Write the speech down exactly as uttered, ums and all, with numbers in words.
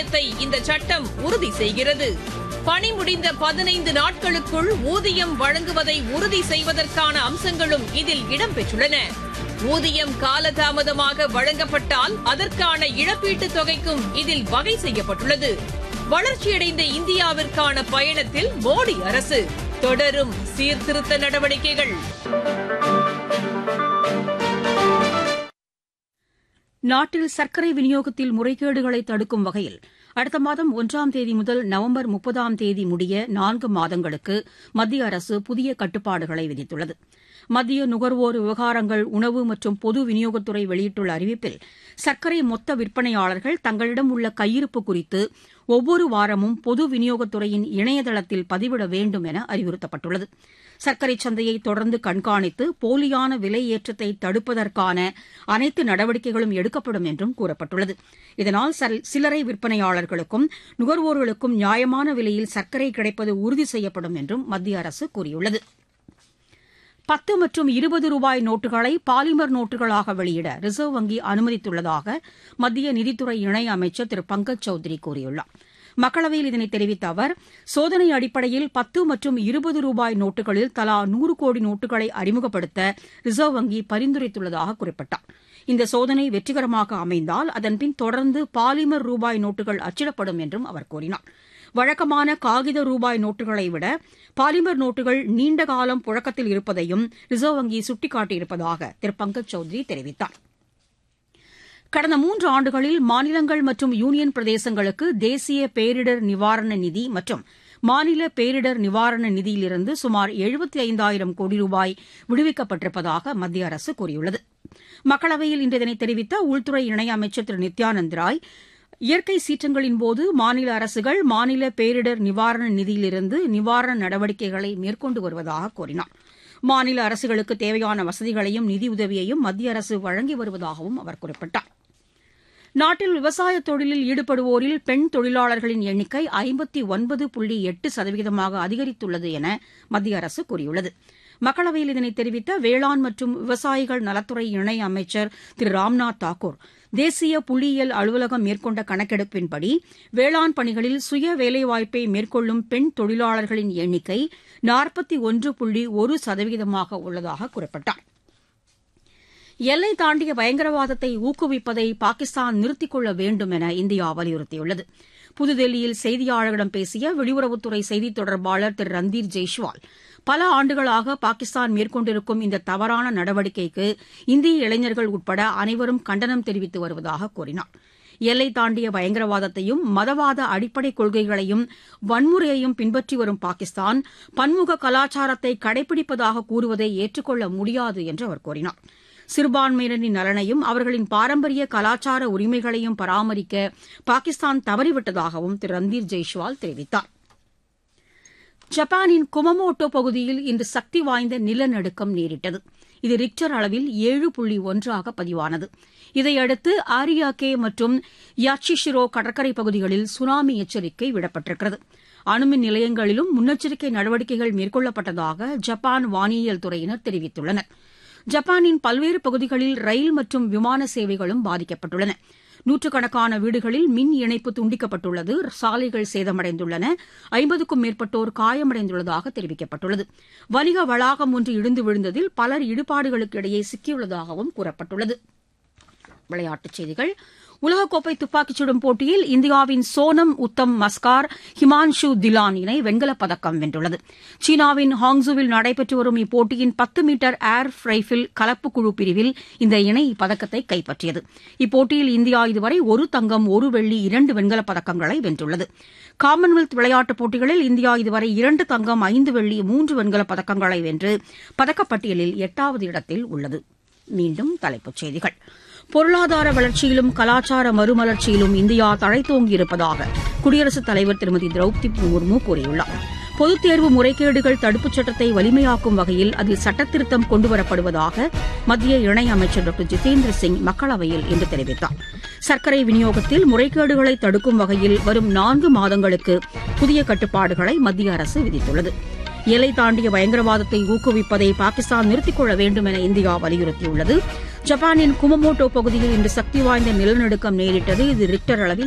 ஊதியத்தை இந்த சட்டம் உறுதி செய்கிறது. பணி முடிந்த பதினைந்து நாட்களுக்குள் ஊதியம் வழங்குவதை உறுதி செய்வதற்கான அம்சங்களும் இதில் இடம்பெற்றுள்ளன. ஊதியம் காலதாமதமாக வழங்கப்பட்டால் அதற்கான இழப்பீட்டுத் தொகைக்கும் இதில் வகை செய்யப்பட்டுள்ளது. வளர்ச்சியடைந்த இந்தியாவிற்கான பயணத்தில் மோடி அரசு தொடரும் சீர்திருத்த நடவடிக்கைகள். நாட்டில் சர்க்கரை விநியோகத்தில் முறைகேடுகளை தடுக்கும் வகையில் அடுத்த மாதம் ஒன்றாம் தேதி முதல் நவம்பர் முப்பதாம் தேதி முடிய நான்கு மாதங்களுக்கு மத்திய அரசு புதிய கட்டுப்பாடுகளை விதித்துள்ளது. மத்திய நுகர்வோர் விவகாரங்கள், உணவு மற்றும் பொது விநியோகத்துறை வெளியிட்டுள்ள அறிவிப்பில் சர்க்கரை மொத்த விற்பனையாளர்கள் தங்களிடம் உள்ள கையிருப்பு குறித்து ஒவ்வொரு வாரமும் பொது விநியோகத்துறையின் இணையதளத்தில் பதிவிட வேண்டும் என அறிவுறுத்தப்பட்டுள்ளது. சர்க்கரை சந்தையை தொடர்ந்து கண்காணித்து போலியான விலை ஏற்றத்தை தடுப்பதற்கான அனைத்து நடவடிக்கைகளும் எடுக்கப்படும் என்றும் கூறப்பட்டுள்ளது. இதனால் சில்லறை விற்பனையாளர்களுக்கும் நுகர்வோர்களுக்கும் நியாயமான விலையில் சர்க்கரை கிடைப்பது உறுதி செய்யப்படும் என்றும் மத்திய அரசு கூறியுள்ளது. பத்து மற்றும் இருபது ரூபாய் நோட்டுகளை பாலிமர் நோட்டுகளாக வெளியிட ரிசர்வ் வங்கி அனுமதித்துள்ளதாக மத்திய நிதித்துறை இணையமைச்சர் திரு பங்கஜ் சௌத்ரி கூறியுள்ளார். மக்களவையில் இதனை தெரிவித்த அவர், சோதனை அடிப்படையில் பத்து மற்றும் இருபது ரூபாய் நோட்டுகளில் தலா நூறு கோடி நோட்டுகளை அறிமுகப்படுத்த ரிசர்வ் வங்கி பரிந்துரைத்துள்ளதாக குறிப்பிட்டார். இந்த சோதனை வெற்றிகரமாக அமைந்தால் அதன்பின் தொடர்ந்து பாலிமர் ரூபாய் நோட்டுகள் அச்சிடப்படும் என்றும் அவர் கூறினார். வழக்கமான காகித ரூபாய் நோட்டுகளை விட பாலிமர் நோட்டுகள் நீண்ட காலம் புழக்கத்தில் இருப்பதையும் ரிசர்வ் வங்கி சுட்டிக்காட்டியிருப்பதாக திரு பங்கஜ் சௌத்ரி தெரிவித்தார். கடந்த மூன்று ஆண்டுகளில் மாநிலங்கள் மற்றும் யூனியன் பிரதேசங்களுக்கு தேசிய பேரிடர் நிவாரண நிதி மற்றும் மாநில பேரிடர் நிவாரண நிதியிலிருந்து சுமார் எழுபத்தி ஐந்தாயிரம் கோடி ரூபாய் விடுவிக்கப்பட்டிருப்பதாக மத்திய அரசு கூறியுள்ளது. மக்களவையில் இன்று இதனை தெரிவித்த உள்துறை இணையமைச்சர் திரு நித்யானந்த் ராய், இயற்கை சீற்றங்களின்போது மாநில அரசுகள் மாநில பேரிடர் நிவாரண நிதியிலிருந்து நிவாரண நடவடிக்கைகளை மேற்கொண்டு வருவதாக கூறினார். மாநில அரசுகளுக்கு தேவையான வசதிகளையும் நிதியுதவியையும் மத்திய அரசு வழங்கி வருவதாகவும் அவர் குறிப்பிட்டார். நாட்டில் விவசாய தொழிலில் ஈடுபடுவோரில் பெண் தொழிலாளர்களின் எண்ணிக்கை ஐம்பத்தி ஒன்பது புள்ளி எட்டு சதவீதமாக அதிகரித்துள்ளது என மத்திய அரசு கூறியுள்ளது. மக்களவையில் இதனை தெரிவித்த வேளாண் மற்றும் விவசாயிகள் நலத்துறை இணை அமைச்சர் திரு ராம்நாத் தாக்கூர், தேசிய புள்ளியியல் அலுவலகம் மேற்கொண்ட கணக்கெடுப்பின்படி வேளாண் பணிகளில் சுய வேலைவாய்ப்பை மேற்கொள்ளும் பெண் தொழிலாளர்களின் எண்ணிக்கை நாற்பத்தி ஒன்று புள்ளி ஒரு சதவீதமாக உள்ளதாக குறிப்பிட்டார். எல்லை தாண்டிய பயங்கரவாதத்தை ஊக்குவிப்பதை பாகிஸ்தான் நிறுத்திக் கொள்ள வேண்டும் என இந்தியா வலியுறுத்தியுள்ளது. புதுதில்லியில் செய்தியாளர்களிடம் பேசிய வெளியுறவுத்துறை செய்தித் தொடர்பாளர் திரு ரந்தீர் ஜெய்ஷ்வால், பல ஆண்டுகளாக பாகிஸ்தான் மேற்கொண்டிருக்கும் இந்த தவறான நடவடிக்கைக்கு இந்திய இளைஞர்கள் உட்பட அனைவரும் கண்டனம் தெரிவித்து வருவதாக கூறினார். எல்லை தாண்டிய பயங்கரவாதத்தையும் மதவாத அடிப்படை கொள்கைகளையும் வன்முறையையும் பின்பற்றி வரும் பாகிஸ்தான் பன்முக கலாச்சாரத்தை கடைபிடிப்பதாக கூறுவதை ஏற்றுக்கொள்ள முடியாது என்று அவர் கூறினார். சிறுபான்மையினரின் நலனையும் அவர்களின் பாரம்பரிய கலாச்சார உரிமைகளையும் பராமரிக்க பாகிஸ்தான் தவறிவிட்டதாகவும் திரு ரந்தீர் ஜெய்ஷ்வால் தெரிவித்தார். ஜப்பானின் குமமோட்டோ பகுதியில் இன்று சக்தி வாய்ந்த நிலநடுக்கம் நேரிட்டது. இது ரிக்டர் அளவில் ஏழு புள்ளி ஒன்றாக பதிவானது. இதையடுத்து ஆரியாகே மற்றும் யாச்சிஷிரோ கடற்கரை பகுதிகளில் சுனாமி எச்சரிக்கை விடப்பட்டிருக்கிறது. அணுமின் நிலையங்களிலும் முன்னெச்சரிக்கை நடவடிக்கைகள் மேற்கொள்ளப்பட்டதாக ஜப்பான் வானியல் துறையினர் தெரிவித்துள்ளனர். ஜப்பானின் பல்வேறு பகுதிகளில் ரயில் மற்றும் விமான சேவைகளும் பாதிக்கப்பட்டுள்ளன. நூற்றுக்கணக்கான வீடுகளில் மின் இணைப்பு துண்டிக்கப்பட்டுள்ளது. சாலைகள் சேதமடைந்துள்ளன. ஐம்பதுக்கும் மேற்பட்டோர் காயமடைந்துள்ளதாக தெரிவிக்கப்பட்டுள்ளது. வணிக வளாகம் ஒன்று இடிந்து விழுந்ததில் பலர் இடுபாடுகளுக்கு இடையே சிக்கியுள்ளதாகவும் கூறப்பட்டுள்ளது. விளையாட்டுச் செய்திகள். உலகக்கோப்பை துப்பாக்கிச் சுடும் போட்டியில் இந்தியாவின் சோனம் உத்தம் மஸ்கார், ஹிமான்ஷு திலான் இணை வெண்கலப் பதக்கம் வென்றுள்ளது. சீனாவின் ஹாங்ஸுவில் நடைபெற்று வரும் இப்போட்டியின் பத்து மீட்டர் ஏர் ரைபிள் கலப்பு குழு பிரிவில் இந்த இணை இப்பதக்கத்தை கைப்பற்றியது. இப்போட்டியில் இந்தியா இதுவரை ஒரு தங்கம், ஒரு வெள்ளி, இரண்டு வெண்கலப் பதக்கங்களை வென்றுள்ளது. காமன்வெல்த் விளையாட்டுப் போட்டிகளில் இந்தியா இதுவரை இரண்டு தங்கம், ஐந்து வெள்ளி, மூன்று வெண்கலப் பதக்கங்களை வென்று பதக்கப்பட்டியலில் எட்டாவது இடத்தில் உள்ளது. மீண்டும் தலைப்புச் செய்திகள். பொருளாதார வளர்ச்சியிலும் கலாச்சார மறுமலர்ச்சியிலும் இந்தியா தழைத்தோங்கியிருப்பதாக குடியரசுத் தலைவர் திருமதி திரௌபதி முர்மு கூறியுள்ளார். பொதுத் தேர்வு முறைகேடுகள் தடுப்புச் சட்டத்தை வலிமையாக்கும் வகையில் அதில் சட்டத்திருத்தம் கொண்டுவரப்படுவதாக மத்திய இணையமைச்சர் டாக்டர் ஜிதேந்திர சிங் மக்களவையில் இன்று தெரிவித்தார். சர்க்கரை விநியோகத்தில் முறைகேடுகளை தடுக்கும் வகையில் வரும் நான்கு மாதங்களுக்கு புதிய கட்டுப்பாடுகளை மத்திய அரசு விதித்துள்ளது. எல்லை தாண்டிய பயங்கரவாதத்தை ஊக்குவிப்பதை பாகிஸ்தான் நிறுத்திக் கொள்ள வேண்டும் என இந்தியா வலியுறுத்தியுள்ளது. ஜப்பானின் குமமோட்டோ பகுதியில் இன்று சக்தி வாய்ந்த நிலநடுக்கம் நேரிட்டது. இது ரிக்டர் அளவில்